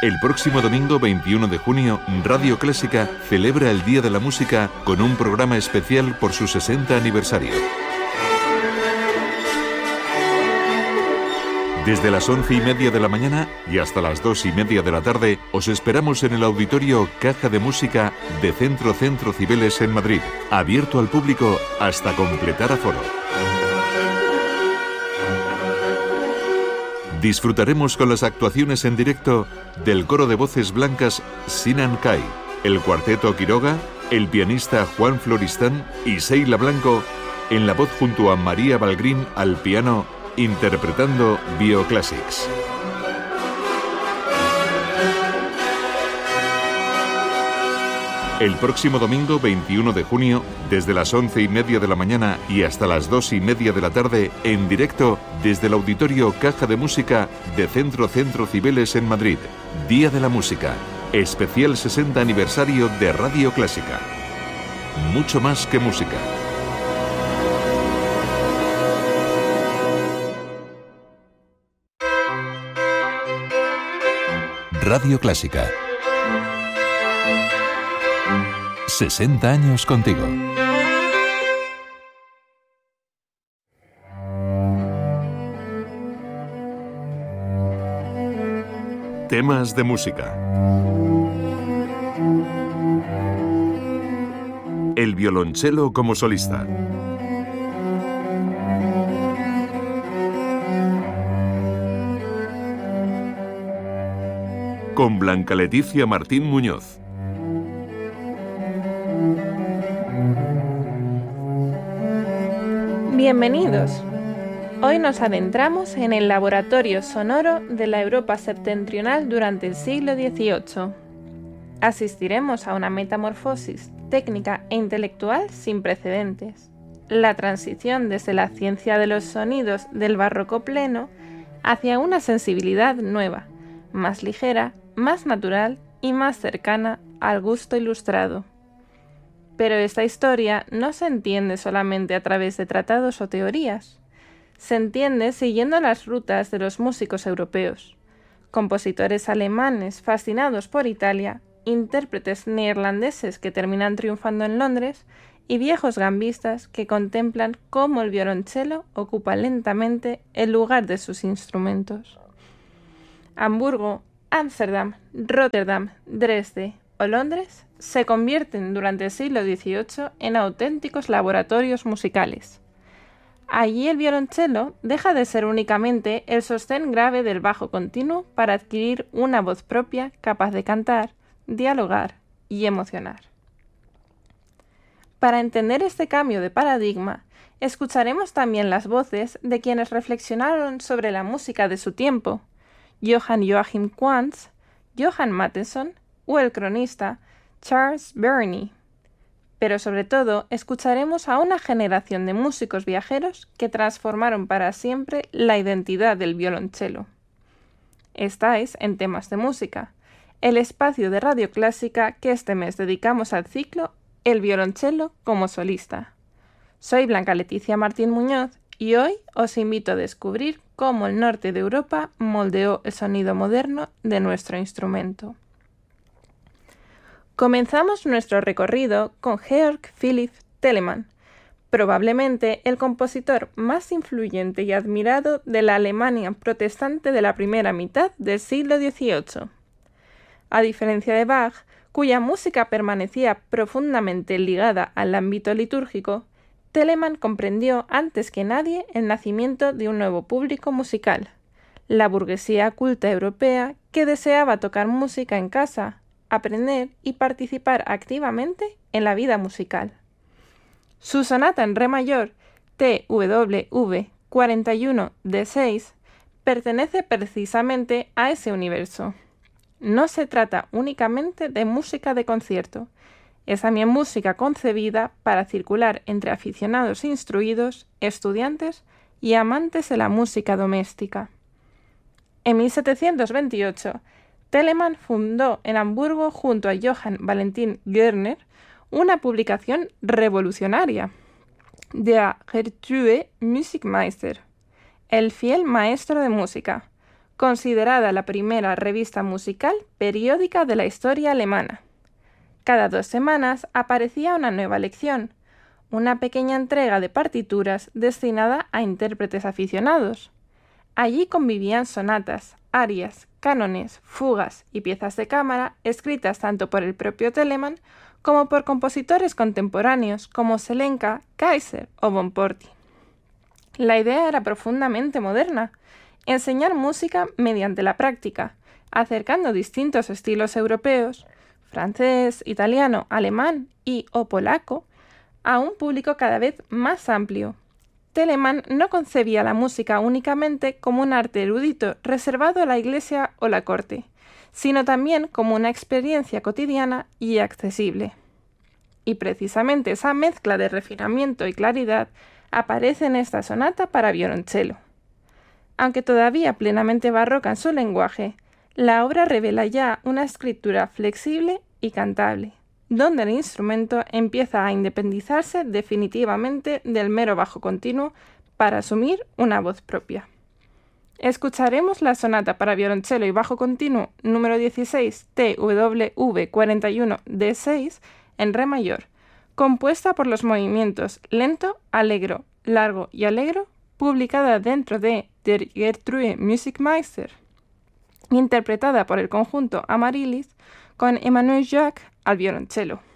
El próximo domingo 21 de junio, Radio Clásica celebra el Día de la Música con un programa especial por su 60 aniversario. Desde las 11:30 de la mañana y hasta las 2:30 de la tarde, os esperamos en el auditorio Caja de Música de Centro Cibeles en Madrid, abierto al público hasta completar aforo. Disfrutaremos con las actuaciones en directo del coro de voces blancas Sinan Kai, el cuarteto Quiroga, el pianista Juan Floristán y Seila Blanco en la voz junto a María Balgrín al piano, interpretando Bioclassics. El próximo domingo 21 de junio, desde las 11:30 de la mañana y hasta las 2:30 de la tarde, en directo desde el auditorio Caja de Música de Centro Cibeles en Madrid. Día de la Música. Especial 60 aniversario de Radio Clásica. Mucho más que música. Radio Clásica. 60 años contigo. Temas de música. El violonchelo como solista. Con Blanca Leticia Martín Muñoz. Bienvenidos. Hoy nos adentramos en el laboratorio sonoro de la Europa septentrional durante el siglo XVIII. Asistiremos a una metamorfosis técnica e intelectual sin precedentes. La transición desde la ciencia de los sonidos del barroco pleno hacia una sensibilidad nueva, más ligera, más natural y más cercana al gusto ilustrado. Pero esta historia no se entiende solamente a través de tratados o teorías. Se entiende siguiendo las rutas de los músicos europeos, compositores alemanes fascinados por Italia, intérpretes neerlandeses que terminan triunfando en Londres y viejos gambistas que contemplan cómo el violonchelo ocupa lentamente el lugar de sus instrumentos. Hamburgo, Ámsterdam, Rotterdam, Dresde o Londres se convierten durante el siglo XVIII en auténticos laboratorios musicales. Allí el violonchelo deja de ser únicamente el sostén grave del bajo continuo para adquirir una voz propia capaz de cantar, dialogar y emocionar. Para entender este cambio de paradigma, escucharemos también las voces de quienes reflexionaron sobre la música de su tiempo: Johann Joachim Quantz, Johann Mattheson o el cronista Charles Burney. Pero sobre todo escucharemos a una generación de músicos viajeros que transformaron para siempre la identidad del violonchelo. Estáis en Temas de Música, el espacio de Radio Clásica que este mes dedicamos al ciclo El violonchelo como solista. Soy Blanca Leticia Martín Muñoz y hoy os invito a descubrir cómo el norte de Europa moldeó el sonido moderno de nuestro instrumento. Comenzamos nuestro recorrido con Georg Philipp Telemann, probablemente el compositor más influyente y admirado de la Alemania protestante de la primera mitad del siglo XVIII. A diferencia de Bach, cuya música permanecía profundamente ligada al ámbito litúrgico, Telemann comprendió antes que nadie el nacimiento de un nuevo público musical, la burguesía culta europea que deseaba tocar música en casa, aprender y participar activamente en la vida musical. Su sonata en re mayor, TWV 41 D6, pertenece precisamente a ese universo. No se trata únicamente de música de concierto, es también música concebida para circular entre aficionados instruidos, estudiantes y amantes de la música doméstica. En 1728, Telemann fundó en Hamburgo junto a Johann Valentin Görner una publicación revolucionaria, Der getrue Musikmeister, el fiel maestro de música, considerada la primera revista musical periódica de la historia alemana. Cada 2 semanas aparecía una nueva lección, una pequeña entrega de partituras destinada a intérpretes aficionados. Allí convivían sonatas, arias, cánones, fugas y piezas de cámara escritas tanto por el propio Telemann como por compositores contemporáneos como Zelenka, Kaiser o Bonporti. La idea era profundamente moderna: enseñar música mediante la práctica, acercando distintos estilos europeos, francés, italiano, alemán o polaco, a un público cada vez más amplio. Telemann no concebía la música únicamente como un arte erudito reservado a la iglesia o la corte, sino también como una experiencia cotidiana y accesible. Y precisamente esa mezcla de refinamiento y claridad aparece en esta sonata para violonchelo. Aunque todavía plenamente barroca en su lenguaje, la obra revela ya una escritura flexible y cantable, donde el instrumento empieza a independizarse definitivamente del mero bajo continuo para asumir una voz propia. Escucharemos la sonata para violonchelo y bajo continuo número 16 TWV 41 D6 en re mayor, compuesta por los movimientos lento, alegro, largo y alegro, publicada dentro de Der Gertrude Musikmeister, interpretada por el conjunto Amaryllis con Emmanuel Jacques al violonchelo.